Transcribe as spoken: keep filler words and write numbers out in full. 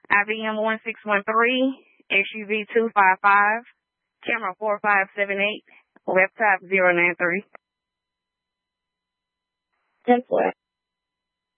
I B M one six one three, X U V two five five, camera four five seven eight, laptop zero nine three. ten four.